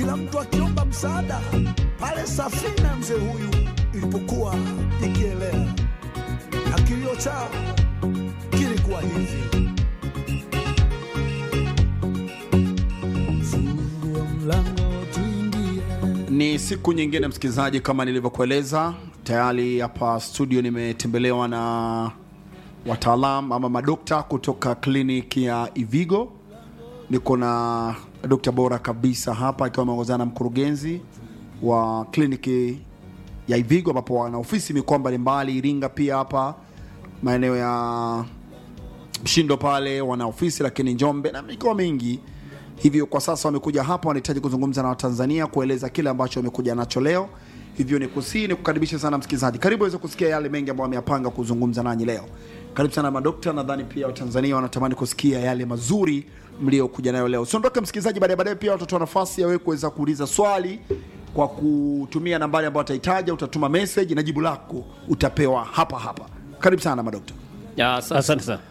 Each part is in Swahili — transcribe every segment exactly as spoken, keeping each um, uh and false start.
kila mtu akiomba msaada. Pale safina mzee huyu ilipokuwa ikielea, na kilio chao kilikuwa hivi: fungua mlango tuingie. Ni siku nyingine msikilizaji, kama nilivyokueleza tayari hapa studio nimetembelewa na wataalamu ama madokta kutoka kliniki ya Ivigo. Niko na dokta bora kabisa hapa akiwa ameongozana na mkurugenzi wa kliniki ya Ivigo, ambapo wana ofisi mikoa mbalimbali, Iringa pia hapa maeneo ya Mshindo pale wana ofisi, lakini Njombe na mikoa mingi. Hivyo kwa sasa wamekuja hapa, wanahitaji kuzungumza na Watanzania, kueleza kile ambacho wamekuja nacho leo. Hivyo ni kusii ni kukaribisha sana msikilizaji. Karibu uweze kusikia yale mengi ambayo wameyapanga kuzungumza nanyi leo. Karibu sana madokta, nadhani pia Watanzania wanatamani kusikia yale mazuri mliokuja nayo leo. Usiondoke msikilizaji, baadaye baadaye pia watatoa nafasi ya wewe kuweza kuuliza swali kwa kutumia nambari ambayo utahitaji. Utatuma message na jibu lako utapewa hapa hapa. Karibu sana madokta. Ya, asante sana.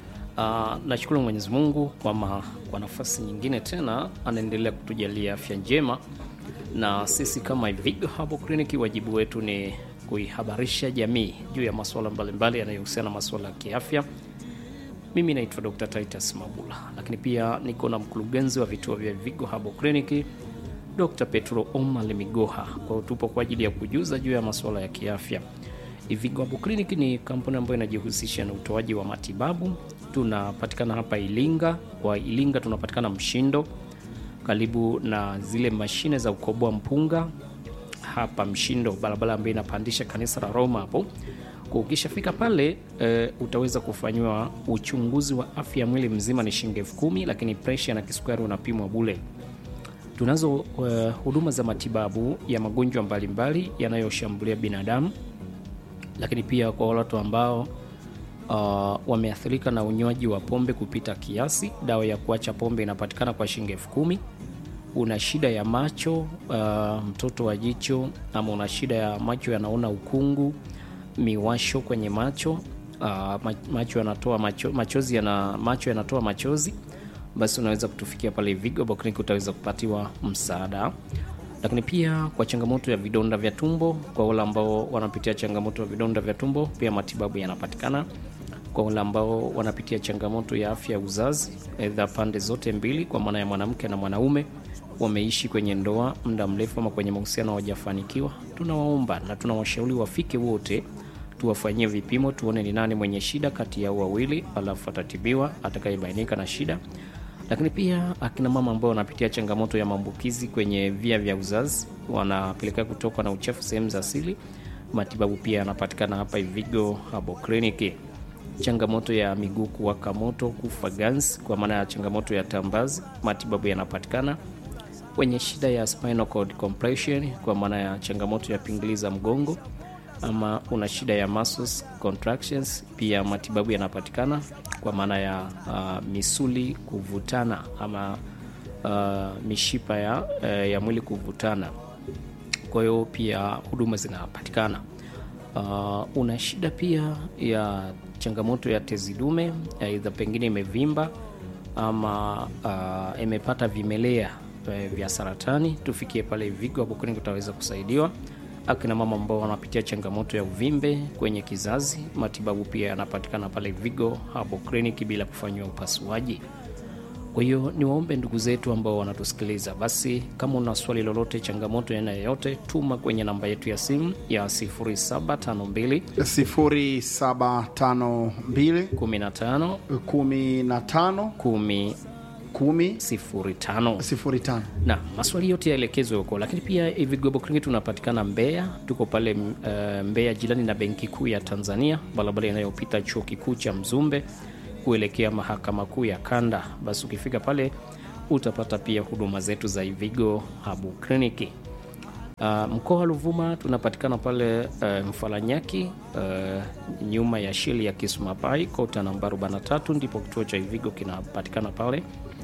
Uh, nashukuru Mwenyezi Mungu kwa ma, kwa nafasi nyingine tena anaendelea kutujalia afya njema, na sisi kama Ivigo Herbal Clinic wajibu wetu ni kuihabarisha jamii juu ya masuala mbalimbali yanayohusiana na masuala ya kiafya. Mimi naitwa Doctor Titus Mabula, lakini pia niko na mkurugenzi wa vituo vya Ivigo Herbal Clinic Doctor Petro Omar Migoha. Kwa tupo kwa ajili ya kujuza juu ya masuala ya kiafya. Ivigo Herbal Clinic ni kampuni ambayo inajihusisha na utoaji wa matibabu. Tunapatikana hapa Iringa. Kwa Iringa tunapatikana Mshindo, karibu na zile mashine za ukoboa mpunga. Hapa Mshindo, barabara ambayo inapandisha kanisa la Roma hapo. Ukishafika pale e, utaweza kufanywa uchunguzi wa afya mwili mzima, ni shilingi elfu kumi, lakini pressure na kisukari unapimwa bure. Tunazo uh, huduma za matibabu ya magonjwa mbalimbali yanayoshambulia binadamu, lakini pia kwa watu ambao uh, wameathirika na unywaji wa pombe kupita kiasi, dawa ya kuacha pombe inapatikana kwa shilingi elfu kumi. Una shida ya macho, uh, mtoto wa jicho, ama una shida ya macho yanaona ukungu, miwasho kwenye macho, uh, macho yanatoa macho, machozi yana macho yanatoa machozi, basi unaweza kutufikia pale Ivigo Herbal Clinic, utaweza kupatiwa msaada. Lakini pia kwa changamoto ya vidonda vya tumbo, kwa wale ambao wanapitia changamoto ya vidonda vya tumbo, pia matibabu yanapatikana. Kwa wale ambao wanapitia changamoto ya afya ya uzazi, aidha pande zote mbili, kwa maana ya mwanamke na mwanaume, wameishi kwenye ndoa muda mrefu ama kwenye mahusiano hawajafanikiwa, tunawaomba na tunawashauri wafike wote tuwafanyie vipimo, tuone ni nani mwenye shida kati ya wawili, alafu atatibiwa atakayebainika na shida. Lakini pia akina mama ambao wanapitia changamoto ya maambukizi kwenye via vya uzazi, wanapeleka kutoka na uchafu sehemu za asili, matibabu pia yanapatikana hapa Ivigo Herbal Clinic. Changamoto ya miguu kuwaka moto, kufa ganzi, kwa maana ya changamoto ya tambazi, matibabu yanapatikana. Wenye shida ya spinal cord compression, kwa maana ya changamoto ya pingili za mgongo, ama una shida ya muscles contractions, pia matibabu yanapatikana kwa maana ya uh, misuli kuvutana ama uh, mishipa ya, uh, ya mwili kuvutana. Kwa hiyo pia huduma zinapatikana. Uh, una shida pia ya changamoto ya tezi dume, aidha pengine imevimba ama uh, imepata vimelea uh, vya saratani, tufikie pale Ivigo hapo Clinic, utaweza kusaidiwa. Akina mama ambao wanapitia changamoto ya uvimbe kwenye kizazi, matibabu pia yanapatikana pale Ivigo Herbal Clinic bila kufanywa upasuaji. Kwa hiyo ni waombe ndugu zetu ambao wanatusikiliza, basi kama una swali lolote, changamoto yana yoyote, tuma kwenye namba yetu ya simu ya sifuri saba tano mbili sifuri saba tano mbili kumi na tano kumi na tano kumi kumi sifuri tano sifuri tano. Na maswali yote yaelekezwe huko. Lakini pia Ivigo Herbal Clinic tunapatikana Mbeya, tuko pale uh, Mbeya jirani na Benki Kuu ya Tanzania, barabara inayopita chuo kikuu cha Mzumbe kuelekea mahakama kuu ya Kanda. Basi ukifika pale utapata pia huduma zetu za Ivigo Herbal Clinic. Uh, mkoa wa Ruvuma tunapatikana pale uh, Mfalanyaki, uh, nyuma ya sheli ya Kisumapai, kota namba arobaini na tatu, ndipo kituo cha Ivigo kinapatikana pale.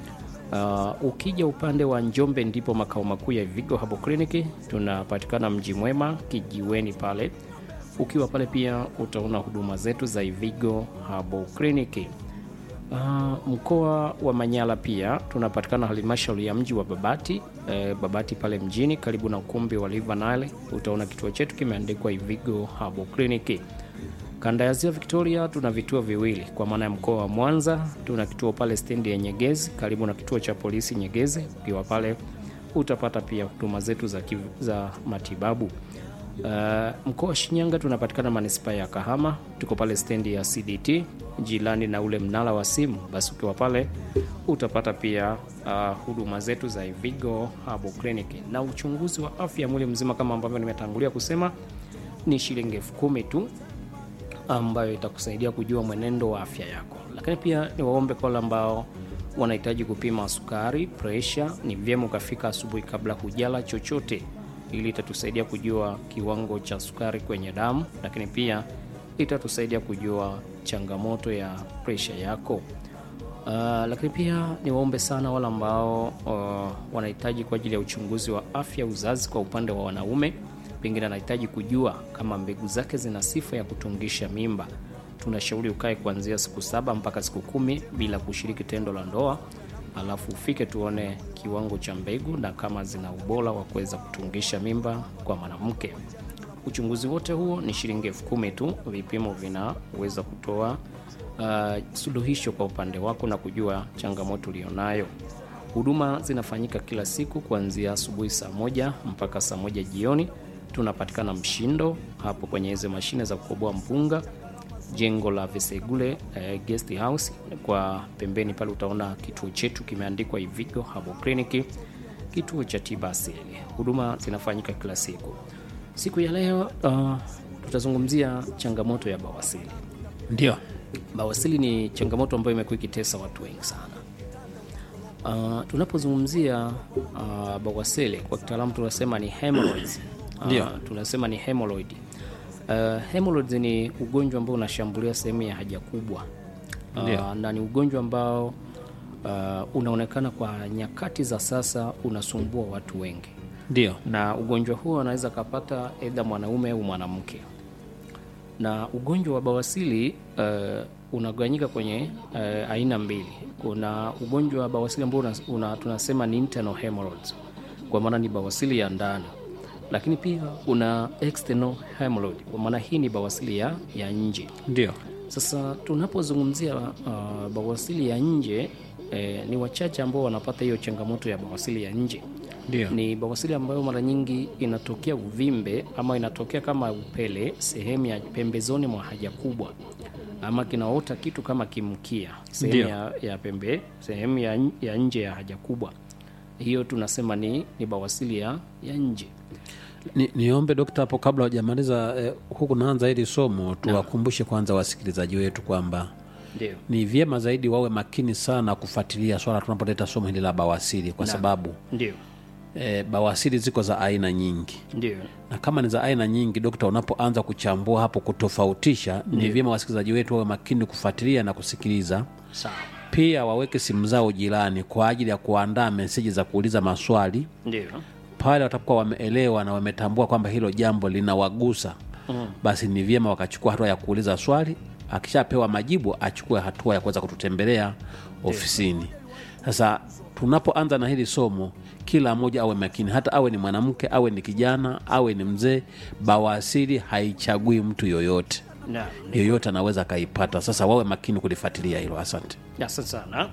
Uh, ukija upande wa Njombe ndipo makao makuu ya Ivigo Herbal Clinic, tunapatikana Mji Mwema Kijiweni pale. Ukiwa pale pia utaona huduma zetu za Ivigo Herbal Clinic. Uh, mkoa wa Manyara pia tunapatikana halmashauri ya mji wa Babati, eh, Babati pale mjini karibu na ukumbi wa River Nile. Utaona kituo chetu kimeandikwa Ivigo Herbal Clinic. Kanda ya Ziwa Victoria tuna vituo viwili, kwa maana ya mkoa wa Mwanza tuna kituo pale stendi ya Nyegezi karibu na kituo cha polisi Nyegezi. Ukiwa pale utapata pia huduma zetu za, kiv, za matibabu. Uh, mkoa wa Shinyanga tunapatikana manispaa ya Kahama, tuko pale stendi ya C D T jirani na ule mnara wa simu. Basi ukiwa pale utapata pia uh, huduma zetu za Ivigo Herbal Clinic. Na uchunguzi wa afya mwili mzima kama ambavyo nimetangulia kusema ni shilingi elfu kumi tu, ambayo itakusaidia kujua mwenendo wa afya yako. Lakini pia ni waombe kwa wale ambao wanahitaji kupima sukari, pressure, ni vyema ukafika asubuhi kabla hujala chochote, ili itatusaidia kujua kiwango cha sukari kwenye damu, lakini pia itatusaidia kujua changamoto ya pressure yako. Uh, lakini pia ni waombe sana wale ambao uh, wanahitaji kwa ajili ya uchunguzi wa afya uzazi kwa upande wa wanaume, pengine anahitaji kujua kama mbegu zake zina sifa ya kutungisha mimba. Tunashauri ukae kuanzia siku saba mpaka siku kumi bila kushiriki tendo la ndoa, alafu ufike tuone kiwango cha mbegu na kama zina ubora wa kuweza kutungisha mimba kwa mwanamke. Uchunguzi wote huo ni shilingi elfu kumi tu. Vipimo vinaweza kutoa uh, suluhisho kwa upande wako na kujua changamoto ulionayo. Huduma zinafanyika kila siku kuanzia asubuhi saa moja mpaka saa moja jioni. Tunapatikana Mshindo hapo kwenye hizo mashine za kukoboa mpunga, jengo la Vesegule eh, guest house. Kwa pembeni pale utaona kituo chetu kimeandikwa Ivigo Herbal Clinic, kituo cha tiba asili. Huduma zinafanyika kila siku. Siku ya leo uh, tutazungumzia changamoto ya bawasili. Ndio. Bawasili ni changamoto ambayo imekuwa ikitesa watu wengi sana. Uh, tunapozungumzia uh, bawasili kwa kitaalamu tunasema ni hemorrhoids. Ndio. Uh, tunasema ni hemorrhoid. Uh, hemorrhoids ni ugonjwa ambao unashambulia sehemu ya haja kubwa. Uh, na ni ugonjwa ambao uh, unaonekana kwa nyakati za sasa unasumbua watu wengi. Ndio. Na ugonjwa huo unaweza kupata aidha mwanaume au mwanamke. Na ugonjwa wa bawasili uh, unagawanyika kwenye uh, aina mbili. Kuna ugonjwa wa bawasili ambao una, una, tunasema ni internal hemorrhoids, kwa maana ni bawasili ya ndani. Lakini pia una external hemorrhoid, kwa maana hii ni bawasili ya, ya nje. Ndio. Sasa tunapozungumzia uh, bawasili ya nje, eh, ni wachache ambao wanapata hiyo changamoto ya bawasili ya nje. Ndio. Ni bawasili ambayo mara nyingi inatokea uvimbe ama inatokea kama upele sehemu ya pembezoni mwa haja kubwa, ama kinaota kitu kama kimkia sehemu ya, ya pembe sehemu ya, ya nje ya haja kubwa. Hiyo tunasema ni, ni bawasili ya, ya nje. Ni, niombe dokta hapo kabla hujamaliza eh, huku naanza hili somo tuwakumbushe kwanza wasikilizaji wetu kwamba Ndio. ni vyema zaidi wawe makini sana kufuatilia swala tunapoleta somo hili la bawasili kwa na sababu ndio e, bawasili ziko za aina nyingi. Ndio. Na kama ni za aina nyingi dokta, unapoanza kuchambua hapo kutofautisha, ni vyema wasikilizaji wetu wawe makini kufuatilia na kusikiliza. Sawa. Pia waweke simu zao jirani kwa ajili ya kuandaa meseji za kuuliza maswali. Ndio. Pale watakuwa wameelewa na wametambua kwamba hilo jambo linawagusa, mm. basi ni vyema wakachukua hatua ya kuuliza swali. Akishapewa majibu achukue hatua ya kuweza kututembelea ofisini. Sasa tunapoanza na hili somo, kila mmoja awe makini, hata awe ni mwanamke, awe ni kijana, awe ni mzee. Bawasili haichagui mtu yoyote. Na, yoyote anaweza kaipata. Sasa wawe makini kulifuatilia hilo. Asante. Asante sana.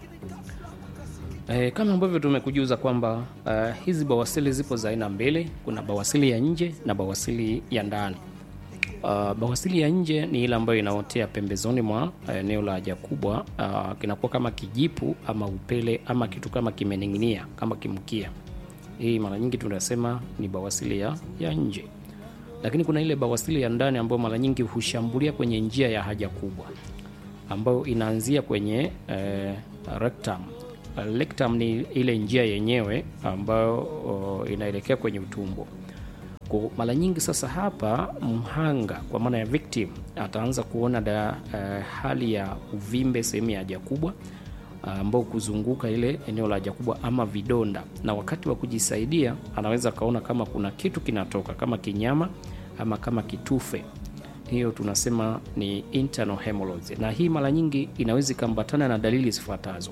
E, kama ambavyo tumekujuza kwamba uh, hizi bawasili zipo za aina mbili. Kuna bawasili ya nje na bawasili ya ndani. Uh, bawasili ya nje ni ile ambayo inaotea pembezoni mwa eneo uh, la haja kubwa. Uh, kinakuwa kama kijipu ama upele ama kitu kama kimening'inia kama kimkia. Hii mara nyingi tunasema ni bawasili ya, ya nje. Lakini kuna ile bawasili ya ndani ambayo mara nyingi hushambulia kwenye njia ya haja kubwa, ambayo inaanzia kwenye uh, rectum. Uh, rectum ni ile njia yenyewe ambayo uh, inaelekea kwenye utumbo. Kwa mara nyingi sasa hapa mhanga kwa maana ya victim ataanza kuona da, uh, hali ya uvimbe sehemu ya haja kubwa ambao uh, kuzunguka ile eneo la haja kubwa ama vidonda, na wakati wa kujisaidia anaweza kaona kama kuna kitu kinatoka kama kinyama ama kama kitufe. hiyo tunasema ni internal hemorrhoids, na hii mara nyingi inaweza kuambatana na dalili zifuatazo.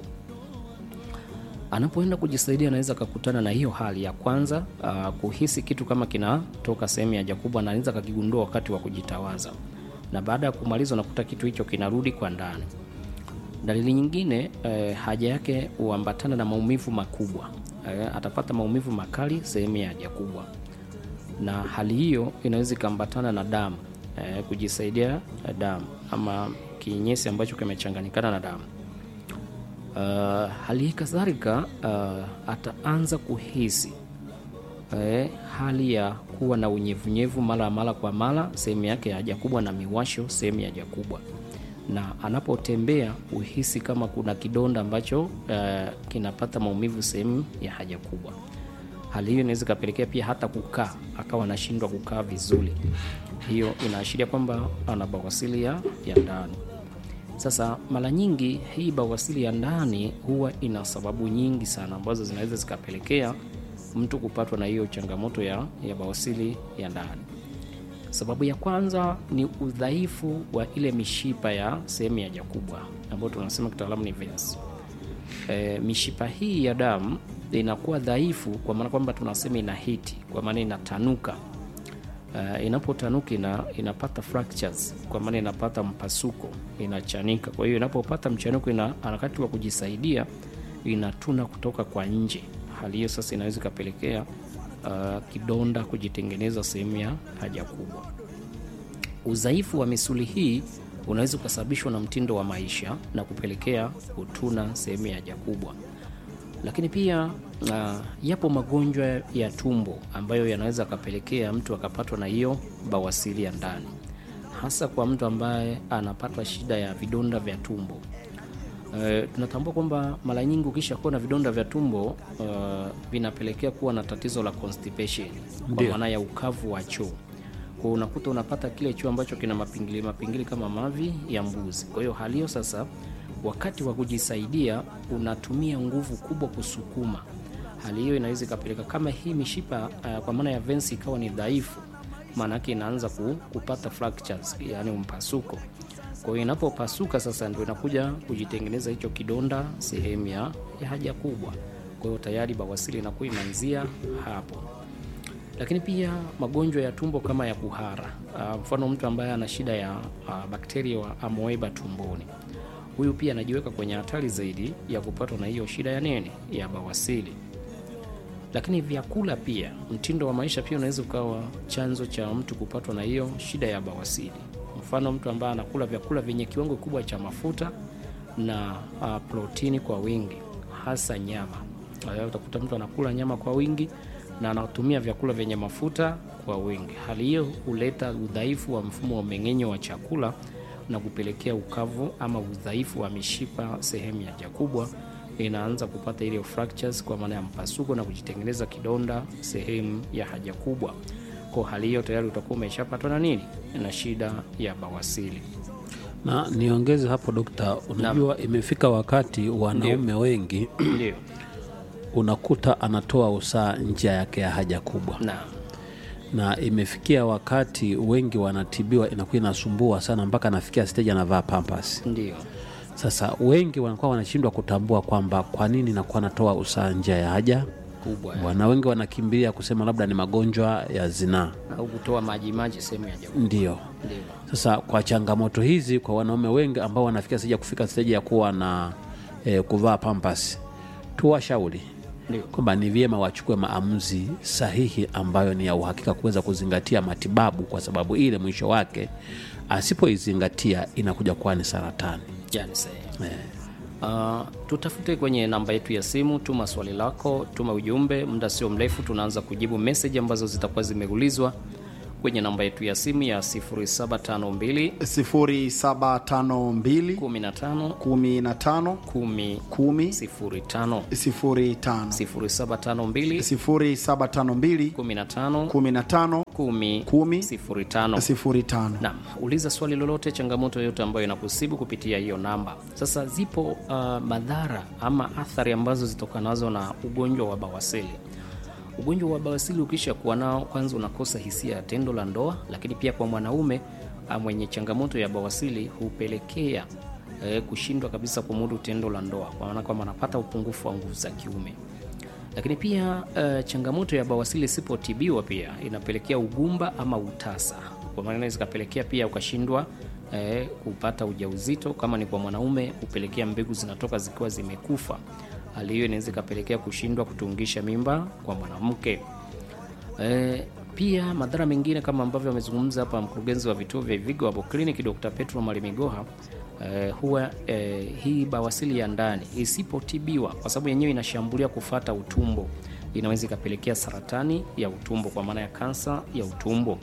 Anapoenda kujisaidia anaweza kukutana na hiyo hali ya kwanza, uh, kuhisi kitu kama kinatoka sehemu ya haja kubwa, na anaweza kukigundua wakati wa kujitawaza, na baada ya kumaliza unakuta kitu hicho kinarudi kwa ndani. Dalili nyingine, eh, haja yake huambatana na maumivu makubwa. Eh, atapata maumivu makali sehemu ya haja kubwa, na hali hiyo inaweza kuambatana na damu, eh, kujisaidia eh, damu ama kinyesi ambacho kimechanganyikana na damu. Uh, hali hii kadhalika uh, ataanza kuhisi eh, hali ya kuwa na unyevunyevu mara mara kwa mara sehemu yake ya haja kubwa, na miwasho sehemu ya haja kubwa, na anapotembea uhisi kama kuna kidonda ambacho uh, kinapata maumivu sehemu ya haja kubwa. Hali hiyo inaweza kapelekea pia hata kukaa akawa anashindwa kukaa vizuri. Hiyo inaashiria kwamba ana bawasiri ya ndani. Sasa mara nyingi hii bawasiri ya ndani huwa ina sababu nyingi sana ambazo zinaweza zikapelekea mtu kupatwa na hiyo changamoto ya, ya bawasiri ya ndani. Sababu ya kwanza ni udhaifu wa ile mishipa ya sehemu ya haja kubwa ambayo tunasema kitaalamu ni veins. E, mishipa hii ya damu inakuwa dhaifu kwa maana kwamba tunasema ina hiti, kwa maana inatanuka. Uh, inapotanuka ina, inapata fractures, kwa maana inapata mpasuko, inachanika. Kwa hiyo inapopata mchanuko, ina harakati wa kujisaidia inatuna kutoka kwa nje. Hali hiyo sasa inaweza kupelekea uh, kidonda kujitengeneza sehemu ya haja kubwa. Udhaifu wa misuli hii unaweza kusababishwa na mtindo wa maisha na kupelekea kutuna sehemu ya haja kubwa. Lakini pia uh, yapo magonjwa ya tumbo ambayo yanaweza kapelekea mtu akapatwa na hiyo bawasiri ya ndani, hasa kwa mtu ambaye anapata shida ya vidonda vya tumbo. Uh, tunatambua kwamba mara nyingi ukisha kuwa na vidonda vya tumbo uh, vinapelekea kuwa na tatizo la constipation, kwa maana ya ukavu wa choo. Kwa unakuta unapata kile choo ambacho kina mapingili mapingili kama mavi ya mbuzi. Kwa hiyo hali hiyo sasa, wakati wa kujisaidia unatumia nguvu kubwa kusukuma. Hali hiyo inaweza kupeleka kama hii mishipa uh, kwa maana ya veins ikawa ni dhaifu, maana yake inaanza ku, kupata fractures, yani mpasuko. Kwa hiyo inapopasuka sasa ndio inakuja kujitengeneza hicho kidonda sehemu ya, ya haja kubwa. Kwa hiyo tayari bawasiri inakuwa imeanzia hapo. Lakini pia magonjwa ya tumbo kama ya kuhara, uh, mfano mtu ambaye ana shida ya uh, bakteria wa amoeba tumboni, huyu pia anajiweka kwenye hatari zaidi ya kupatwa na hiyo shida ya nene ya bawasiri. Lakini vyakula pia, mtindo wa maisha pia unaweza ukawa chanzo cha mtu kupatwa na hiyo shida ya bawasiri. Mfano mtu ambaye anakula vyakula vyenye kiwango kubwa cha mafuta na uh, protini kwa wingi, hasa nyama. Hayo utakuta mtu anakula nyama kwa wingi na anatumia vyakula vyenye mafuta kwa wingi. Hali hiyo huleta udhaifu wa mfumo wa mmeng'enyo wa chakula na kupelekea ukavu ama udhaifu wa mishipa sehemu ya haja kubwa, inaanza kupata ile fractures kwa maana ya mpasuko na kujitengeneza kidonda sehemu ya haja kubwa. Kwa hali hiyo tayari utakuwa umeshapatwa na nini? Na shida ya bawasiri. Na niongeze hapo dokta, unajua na, imefika wakati wanaume wengi ndio unakuta anatoa usaa njia yake ya haja kubwa. Na na imefikia wakati wengi wanatibiwa inakuwa inasumbua sana mpaka nafikia stage anavaa pampers. Ndio. Sasa wengi wanakuwa wanashindwa kutambua kwamba kwa nini nakuwa anatoa usaa njia ya haja kubwa. Wana wengi wanakimbilia kusema labda ni magonjwa ya zinaa au kutoa maji maji sehemu ya haja kubwa. Ndio. Ndio. Sasa kwa changamoto hizi kwa wanaume wengi ambao wanafikia stage kufika stage ya kuwa na eh, kuvaa pampers, tuwashauri kwamba ni vyema wachukue maamuzi sahihi ambayo ni ya uhakika kuweza kuzingatia matibabu, kwa sababu ile mwisho wake asipoizingatia inakuja kuwa ni saratani. Yani sahihi. Yeah. Uh, tutafute kwenye namba yetu ya simu, tuma swali lako, tuma ujumbe, muda sio mrefu tunaanza kujibu message ambazo zitakuwa zimeulizwa kwenye namba yetu ya simu ya sifuri saba tano mbili sifuri saba tano mbili kumi na tano kumi na tano kumi kumi sifuri tano sifuri tano sifuri saba tano mbili sifuri saba tano mbili kumi na tano kumi na tano kumi kumi sifuri tano sifuri tano. Naam, uliza swali lolote, changamoto yoyote ambayo inakusibu kupitia hiyo namba. Sasa zipo uh, madhara ama athari ambazo zitokanazo na ugonjwa wa bawasiri. Ugonjwa wa bawasiri ukisha kuwa nao, kwanza unakosa hisia ya tendo la ndoa, lakini pia kwa mwanaume mwenye changamoto ya bawasili hupelekea eh, kushindwa kabisa kumudu tendo la ndoa, kwa maana kwamba anapata upungufu wa nguvu za kiume. Lakini pia uh, changamoto ya bawasili isipotibiwa pia inapelekea ugumba ama utasa, kwa maana inaweza kapelekea pia ukashindwa eh, kupata ujauzito. Kama ni kwa mwanaume, hupelekea mbegu zinatoka zikiwa zimekufa. Hali hiyo inaweza kapelekea kushindwa kutungisha mimba kwa mwanamke. Eh, pia madhara mengine kama ambavyo amezungumza hapa mkurugenzi wa vituo vya Ivigo Herbal Clinic Doctor Petro Malimigoha, eh, huwa eh, hii bawasili ya ndani isipotibiwa, kwa sababu yenyewe inashambulia kufata utumbo, inaweza ikapelekea saratani ya utumbo, kwa maana ya kansa ya utumbo.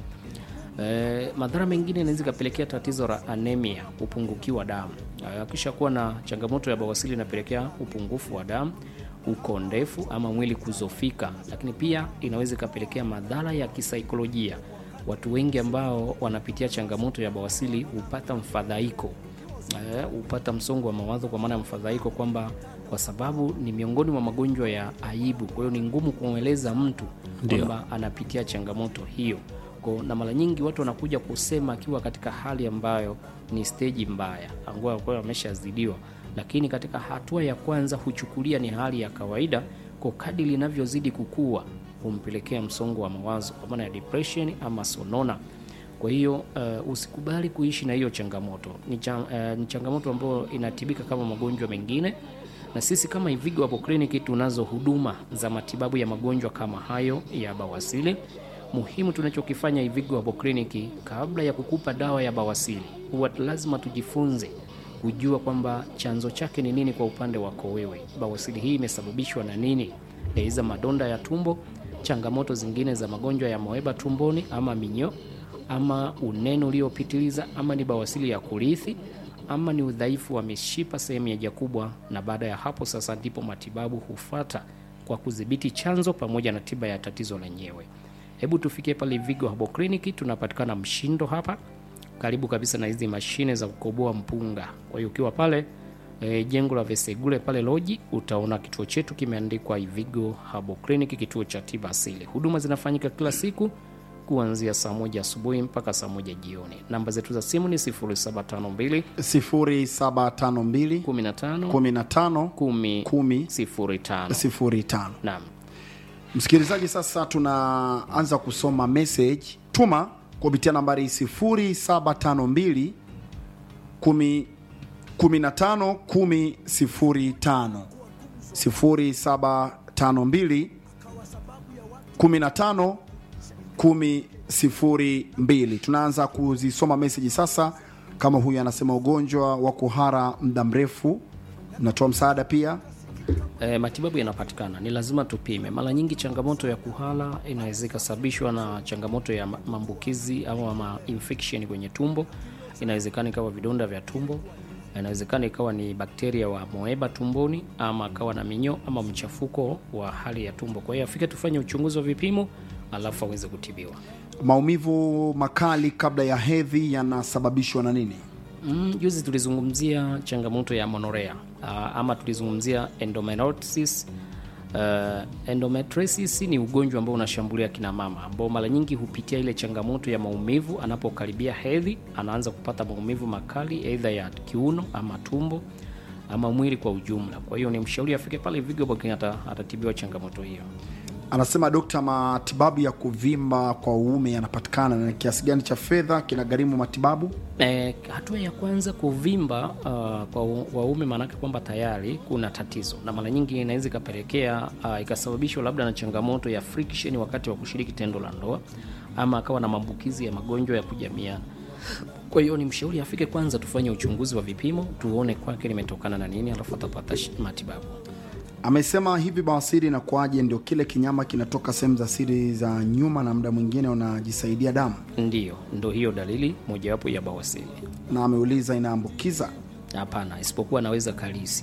Eh, madhara mengine inaweza ikapelekea tatizo la anemia, upungukiwa damu. Eh, kisha kuwa na changamoto ya bawasili inapelekea upungufu wa damu, ukondefu ama mwili kuzofika. Lakini pia inaweza ikapelekea madhara ya kisaikolojia. Watu wengi ambao wanapitia changamoto ya bawasili hupata mfadhaiko, eh, hupata msongo wa mawazo, kwa maana ya mfadhaiko kwamba kwa sababu ni miongoni mwa magonjwa ya aibu, kwa hiyo ni ngumu kumweleza mtu kwamba anapitia changamoto hiyo. Kwa na mara nyingi watu wanakuja kusema akiwa katika hali ambayo ni stage mbaya, angao kwa ameshazidiwa, lakini katika hatua ya kwanza huchukulia ni hali ya kawaida. Kwa kadri linavyozidi kukua humpelekea msongo wa mawazo, kwa maana ya depression ama sonona. Kwa hiyo uh, usikubali kuishi na hiyo changamoto. Ni, cha, uh, ni changamoto ambayo inatibika kama magonjwa mengine, na sisi kama Ivigo Herbal Clinic tunazo huduma za matibabu ya magonjwa kama hayo ya bawasili. Muhimu tunachokifanya Ivigo Herbal Clinic, kabla ya kukupa dawa ya bawasili, huwa lazima tujifunze kujua kwamba chanzo chake ni nini kwa upande wako wewe. Bawasili hii imesababishwa na nini? Aidha madonda ya tumbo, changamoto zingine za magonjwa ya moeba tumboni ama minyo, ama unene uliopitiliza, ama ni bawasili ya kurithi, ama ni udhaifu wa mishipa sehemu ya haja kubwa. Na baada ya hapo sasa ndipo matibabu hufuata kwa kudhibiti chanzo pamoja na tiba ya tatizo lenyewe. Hebu tufikie pale Ivigo Herbal Clinic, tunapatikana Mshindo hapa, karibu kabisa na hizi mashine za kukoboa mpunga. Kwa hiyo ukiwa pale e, jengo la Vesegule pale Loji, utaona kituo chetu kimeandikwa Ivigo Herbal Clinic, kituo cha tiba asili. Huduma zinafanyika kila siku kuanzia saa moja asubuhi mpaka saa moja jioni. Namba zetu za simu ni sifuri saba tano mbili sifuri saba tano mbili kumi na tano kumi na tano kumi sifuri tano sifuri tano. Naam. Msikilizaji, sasa tunaanza kusoma message. Tuma kupitia nambari sifuri saba tano mbili kumi na tano kumi sifuri tano, sifuri saba tano mbili kumi na tano kumi sifuri mbili. Tunaanza kuzisoma message sasa. Kama huyu anasema ugonjwa wa kuhara muda mrefu, natoa msaada pia. E, matibabu yanapatikana, ni lazima tupime. Mara nyingi changamoto ya kuhara inaweza kusababishwa na changamoto ya maambukizi au ma infection kwenye tumbo. Inawezekana ikawa vidonda vya tumbo, inawezekana ikawa ni bakteria wa moeba tumboni, ama akawa na minyo ama mchafuko wa hali ya tumbo. Kwa hiyo afike tufanye uchunguzi wa vipimo alafu aweze kutibiwa. Maumivu makali kabla ya hedhi yanasababishwa na nini? Mm, juzi tulizungumzia changamoto ya monorea, uh, ama tulizungumzia endometriosis. Uh, endometriosis ni ugonjwa ambao unashambulia kina mama ambao mara nyingi hupitia ile changamoto ya maumivu. Anapokaribia hedhi anaanza kupata maumivu makali aidha ya kiuno ama tumbo ama mwili kwa ujumla. Kwa hiyo ni mshauri afike pale Ivigo Herbal atatibiwa changamoto hiyo. Anasema daktari, matibabu ya kuvimba kwa uume yanapatikana na kiasi gani cha fedha kinagharimu matibabu? E, hatua ya kwanza kuvimba uh, kwa waume maana yake kwamba tayari kuna tatizo, na mara nyingi inaweza ikapelekea uh, ikasababishwa labda na changamoto ya friction wakati wa kushiriki tendo la ndoa, ama akawa na maambukizi ya magonjwa ya kujamiana. Kwa hiyo ni mshauri afike kwanza tufanye uchunguzi wa vipimo tuone kwake limetokana na nini, alafu atapata matibabu. Amesema hivi bawasiri inakuaje? Ndio kile kinyama kinatoka sehemu za siri za nyuma na muda mwingine unajisaidia damu? Ndiyo, ndio hiyo dalili mojawapo ya bawasiri. Na ameuliza inaambukiza? Hapana, isipokuwa naweza kalisi.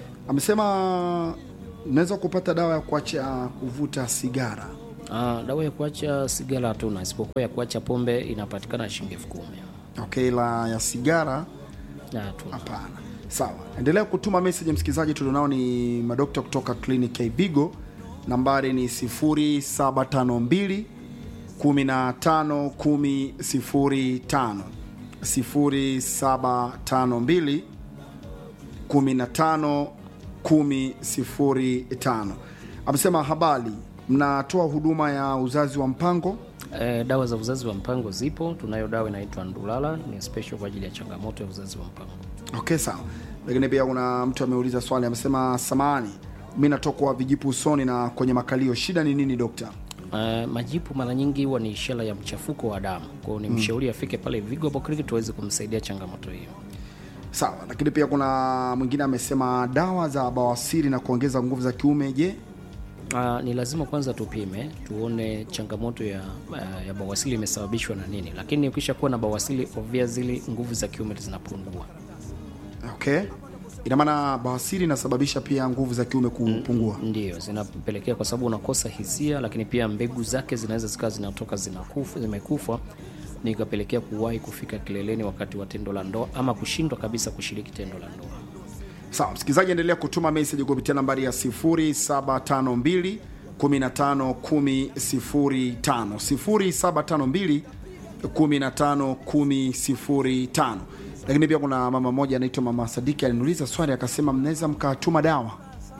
Amesema unaweza kupata dawa ya kuacha kuvuta sigara? Ah, dawa ya kuacha sigara hatuna, isipokuwa ya kuacha pombe inapatikana shilingi elfu kumi. Okay, la ya sigara hatuna. Hapana. Sawa, endelea kutuma message msikilizaji. Tulionao ni madokta kutoka clinic ya Ivigo. Nambari ni sifuri saba tano mbili kumi na tano kumi sifuri tano, sifuri saba tano mbili kumi na tano kumi sifuri tano. Amesema habari, mnatoa huduma ya uzazi wa mpango? E, dawa za uzazi wa mpango zipo. Tunayo dawa inaitwa Ndulala, ni special kwa ajili ya changamoto ya uzazi wa mpango. Okay, sawa. Lakini pia kuna mtu ameuliza swali, amesema samani, mimi natokwa vijipu usoni na kwenye makalio, shida ni nini dokta? Uh, majipu mara nyingi huwa ni ishara ya mchafuko wa damu. Kwa hiyo ni mshauri mm. afike pale Vigo hapo kliniki tuweze kumsaidia changamoto hiyo. Sawa. Lakini pia kuna mwingine amesema dawa za bawasiri na kuongeza nguvu za kiume, je? Uh, ni lazima kwanza tupime tuone changamoto ya uh, ya bawasiri imesababishwa na nini. Lakini ukisha kuwa na bawasiri obviously nguvu za kiume zinapungua. Okay. Ina maana bawasiri inasababisha pia nguvu za kiume kupungua? Ndio, zinapelekea kwa sababu unakosa hisia, lakini pia mbegu zake zinaweza zikawa zinatoka zinakufa, zimekufa, ni ikapelekea kuwahi kufika kileleni wakati wa tendo la ndoa ama kushindwa kabisa kushiriki tendo la ndoa. Sawa, msikilizaji endelea kutuma message kupitia nambari ya sifuri saba tano mbili kumi na tano kumi sifuri tano sifuri saba tano mbili kumi na tano kumi sifuri tano. Lakini pia kuna mama moja anaitwa Mama Sadiki aliniuliza swali akasema mnaweza mkatuma dawa?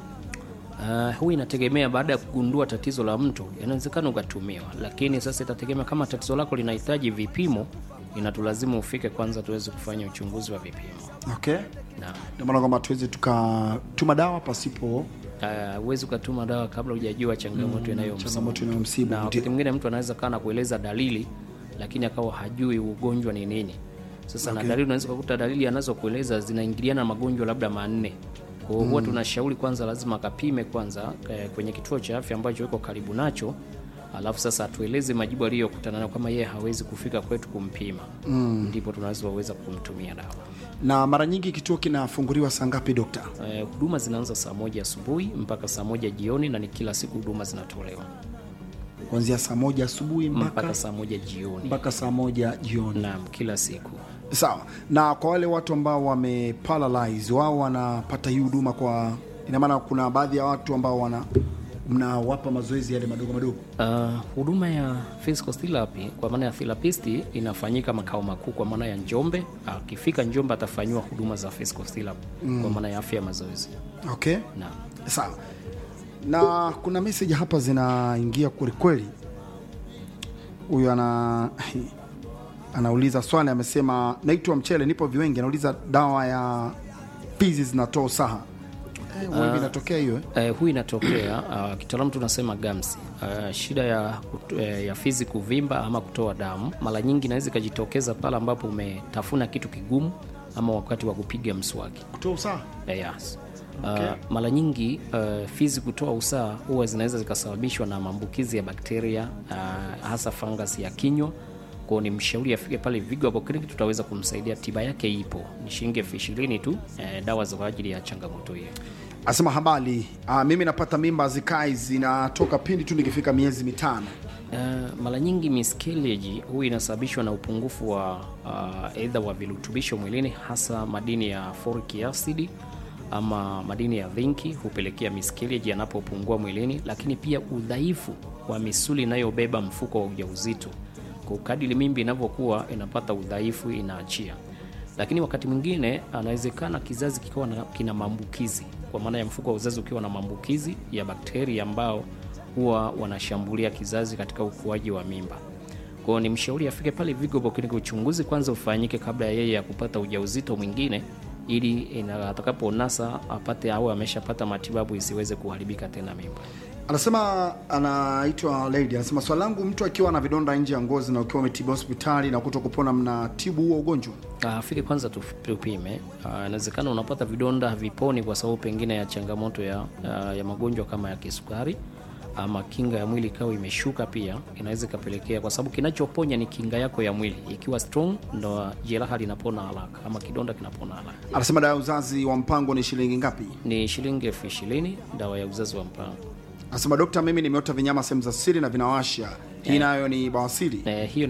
Uh, huu inategemea baada ya kugundua tatizo la mtu, inawezekana ukatumiwa, lakini sasa itategemea kama tatizo lako linahitaji vipimo, inatulazimu ufike kwanza tuweze kufanya uchunguzi wa vipimo. Okay. Na ndio maana kwamba tuweze tukatuma dawa pasipo uh, uweze ukatuma dawa kabla hujajua changamoto mm, inayomsibu. Changamoto inayomsibu. Na wakati mwingine mtu anaweza kana kueleza dalili lakini akawa hajui ugonjwa ni nini. Sasa okay. Na dalili unaweza kukuta dalili anazokueleza zinaingiliana na magonjwa labda manne. Kwa hiyo huwa tunashauri kwanza lazima akapime kwanza kwenye kituo cha afya ambacho yuko karibu nacho, alafu sasa atueleze majibu aliyokutana nayo. Kama yeye hawezi kufika kwetu kumpima, mm. ndipo tunaweza waweza kumtumia dawa. Na mara nyingi kituo kinafunguliwa saa ngapi dokta? Eh, huduma zinaanza saa moja asubuhi mpaka saa moja jioni, na ni kila siku huduma zinatolewa. Kuanzia saa moja asubuhi mpaka mpaka saa moja jioni. Mpaka saa moja jioni. Naam, kila siku. Sawa. Na kwa wale watu ambao wame paralyze, wao wanapata hii huduma kwa, ina maana kuna baadhi ya watu ambao wana mnawapa mazoezi yale madogo madogo? Uh, huduma ya physical therapy kwa maana ya therapist inafanyika makao makuu kwa maana ya Njombe. Akifika uh, Njombe atafanywa huduma za physical therapy mm. kwa maana ya afya ya mazoezi. Okay. Na sawa. Na kuna message hapa zinaingia kweli kweli. Huyu ana anauliza swali, amesema naitwa Mchele, nipo Viwengi, anauliza dawa ya fizi zinatoa usaha. Eh, wewe uh, inatokea hiyo eh? Uh, hui inatokea uh, kitaalamu tunasema gamsi. Uh, shida ya uh, ya fizi kuvimba ama kutoa damu mara nyingi inaweza kujitokeza pale ambapo umetafuna kitu kigumu ama wakati wa kupiga mswaki. Kutoa usaha? Uh, yes. Okay. Uh, mara nyingi uh, fizi kutoa usaha huwa zinaweza zikasababishwa na maambukizi ya bakteria uh, hasa fungus ya kinywa. Kwa ni mshauri afike pale Vigo hapo kliniki, tutaweza kumsaidia, tiba yake ipo. Ni shilingi elfu ishirini tu eh, dawa za ajili ya changamoto hiyo. Asema habari, uh, mimi napata mimba zikai zinatoka pindi tu nikifika miezi mitano. Uh, mara nyingi miscarriage huwa inasababishwa na upungufu wa uh, either wa virutubisho mwilini, hasa madini ya folic acid ama madini ya zinki hupelekea miscarriage yanapopungua mwilini, lakini pia udhaifu wa misuli inayobeba mfuko wa ujauzito. Kwa kadiri mimba inavyokuwa inapata udhaifu inaachia. Lakini wakati mwingine anawezekana kizazi kikawa kina maambukizi, kwa maana ya mfuko wa uzazi ukiwa na maambukizi ya bakteria ambao huwa wanashambulia kizazi katika ukuaji wa mimba. Kwa hiyo ni mshauri afike pale Vigo Bokini, uchunguzi kwanza ufanyike kabla ya yeye ya kupata ujauzito mwingine, ili atakaponasa apate au ameshapata matibabu isiweze kuharibika tena mimba. Anasema anaitwa Lady, anasema swali langu, mtu akiwa na vidonda nje ya ngozi na ukiwa umetibu hospitali na kutokupona, mnatibu huo ugonjwa? Afike kwanza tupime. Inawezekana unapata vidonda haviponi kwa sababu pengine ya changamoto ya uh, ya magonjwa kama ya kisukari ama kinga ya mwili ikawa imeshuka, pia inaweza kapelekea, kwa sababu kinachoponya ni kinga yako ya mwili. Ikiwa strong ndo jeraha linapona haraka ama kidonda kinapona haraka. Anasema dawa ya uzazi wa mpango ni shilingi ngapi? Ni shilingi elfu ishirini dawa ya uzazi wa mpango. Anasema daktari, mimi nimeota vinyama sehemu za siri na vinawasha. Hii nayo ni bawasiri? Eh, hiyo